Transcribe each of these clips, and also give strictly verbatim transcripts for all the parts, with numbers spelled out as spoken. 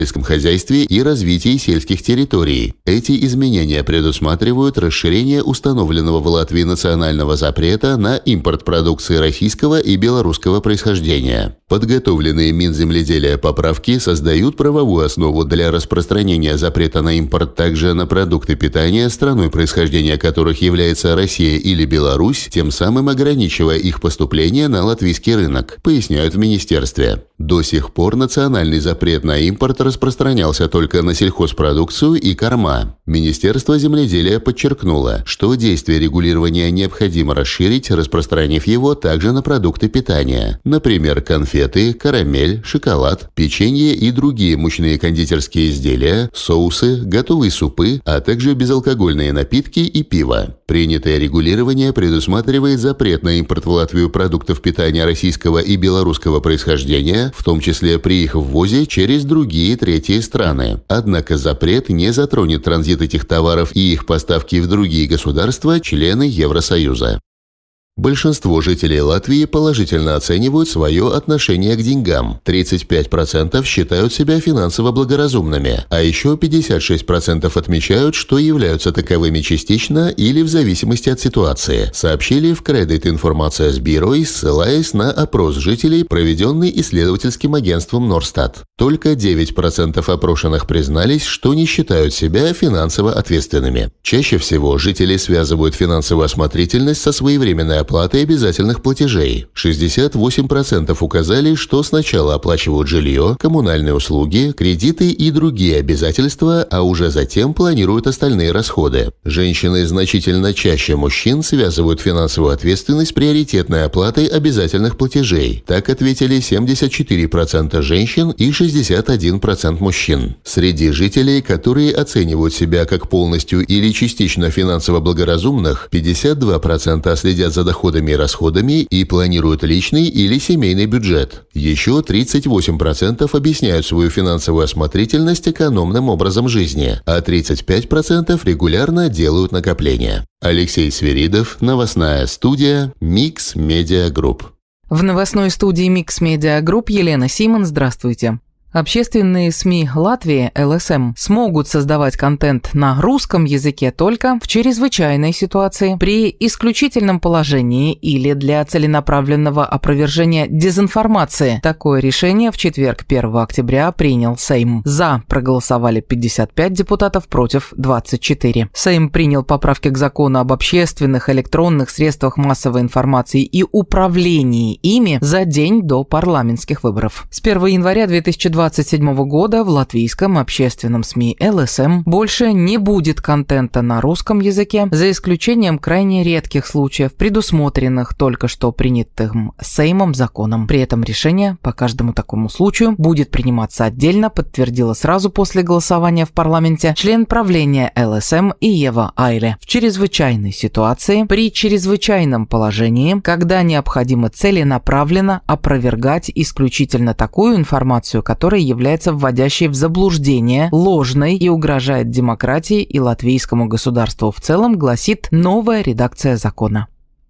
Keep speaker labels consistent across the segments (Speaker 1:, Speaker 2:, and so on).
Speaker 1: в сельском хозяйстве и развитии сельских территорий. Эти изменения предусматривают расширение установленного в Латвии национального запрета на импорт продукции российского и белорусского происхождения. Подготовленные Минземледелия поправки создают правовую основу для распространения запрета на импорт также на продукты питания, страной происхождения которых является Россия или Беларусь, тем самым ограничивая их поступление на латвийский рынок, поясняют в министерстве. До сих пор национальный запрет на импорт распространялся только на сельхозпродукцию и корма. Министерство земледелия подчеркнуло, что действие регулирования необходимо расширить, распространив его также на продукты питания, например, конфеты, карамель, шоколад, печенье и другие мучные кондитерские изделия, соусы, готовые супы, а также безалкогольные напитки и пиво. Принятое регулирование предусматривает запрет на импорт в Латвию продуктов питания российского и белорусского происхождения, в том числе при их ввозе через другие третьи страны. Однако запрет не затронет транзит этих товаров и их поставки в другие государства, члены Евросоюза. Большинство жителей Латвии положительно оценивают свое отношение к деньгам. тридцать пять процентов считают себя финансово благоразумными, а еще пятьдесят шесть процентов отмечают, что являются таковыми частично или в зависимости от ситуации, сообщили в Credit Информация Бюро, ссылаясь на опрос жителей, проведенный исследовательским агентством Норстат. Только девять процентов опрошенных признались, что не считают себя финансово ответственными. Чаще всего жители связывают финансовую осмотрительность со своевременной оплатой обязательных платежей. шестьдесят восемь процентов указали, что сначала оплачивают жилье, коммунальные услуги, кредиты и другие обязательства, а уже затем планируют остальные расходы. Женщины значительно чаще мужчин связывают финансовую ответственность с приоритетной оплатой обязательных платежей. Так ответили семьдесят четыре процента женщин и шестьдесят один процент мужчин. Среди жителей, которые оценивают себя как полностью или частично финансово благоразумных, пятьдесят два процента следят за доходами и расходами и планируют личный или семейный бюджет. Еще тридцать восемь процентов объясняют свою финансовую осмотрительность экономным образом жизни, а тридцать пять процентов регулярно делают накопления. Алексей Свиридов, новостная студия Mix Media Group.
Speaker 2: В новостной студии Mix Media Group Елена Симон, здравствуйте. Общественные СМИ Латвии, эл эс эм, смогут создавать контент на русском языке только в чрезвычайной ситуации, при исключительном положении или для целенаправленного опровержения дезинформации. Такое решение в четверг, первого октября, принял Сейм. За проголосовали пятьдесят пять депутатов, против двадцать четыре. Сейм принял поправки к закону об общественных электронных средствах массовой информации и управлении ими за день до парламентских выборов. С первого января две тысячи двадцать седьмого года в латвийском общественном СМИ эл эс эм больше не будет контента на русском языке, за исключением крайне редких случаев, предусмотренных только что принятым Сеймом законом. При этом решение по каждому такому случаю будет приниматься отдельно, подтвердила сразу после голосования в парламенте член правления эл эс эм Иева Айле. В чрезвычайной ситуации, при чрезвычайном положении, когда необходимо целенаправленно опровергать исключительно такую информацию, которая является вводящей в заблуждение, ложной и угрожает демократии и латвийскому государству в целом, гласит новая редакция закона.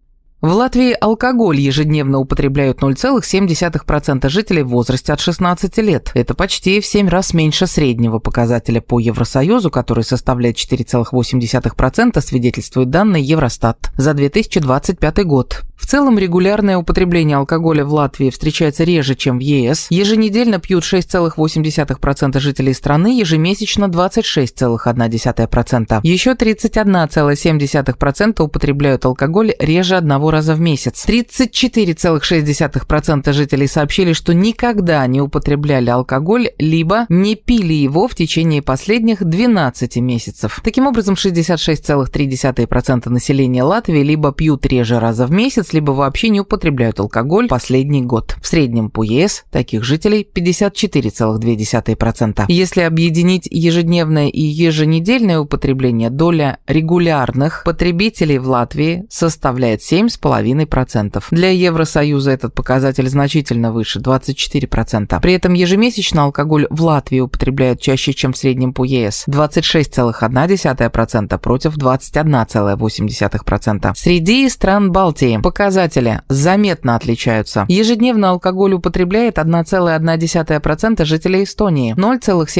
Speaker 2: В Латвии алкоголь ежедневно употребляют ноль целых семь десятых процента жителей в возрасте от шестнадцати лет. Это почти в семь раз меньше среднего показателя по Евросоюзу, который составляет четыре целых восемь десятых процента, свидетельствуют данные Евростат за две тысячи двадцать пятый год. В целом, регулярное употребление алкоголя в Латвии встречается реже, чем в е эс. Еженедельно пьют шесть целых восемь десятых процента жителей страны, ежемесячно двадцать шесть целых одна десятая процента. Еще тридцать один целых семь десятых процента употребляют алкоголь реже одного раза в месяц. тридцать четыре целых шесть десятых процента жителей сообщили, что никогда не употребляли алкоголь, либо не пили его в течение последних двенадцати месяцев. Таким образом, шестьдесят шесть целых три десятых процента населения Латвии либо пьют реже раза в месяц, либо вообще не употребляют алкоголь последний год. В среднем по е эс таких жителей пятьдесят четыре целых две десятых процента. Если объединить ежедневное и еженедельное употребление, доля регулярных потребителей в Латвии составляет семь целых пять десятых процента. Для Евросоюза этот показатель значительно выше – двадцать четыре процента. При этом ежемесячно алкоголь в Латвии употребляют чаще, чем в среднем по е эс – двадцать шесть целых одна десятая процента против двадцать один целых восемь десятых процента. Среди стран Балтии показатели заметно отличаются. Ежедневно алкоголь употребляет один целых одна десятая процента жителей Эстонии, ноль целых семь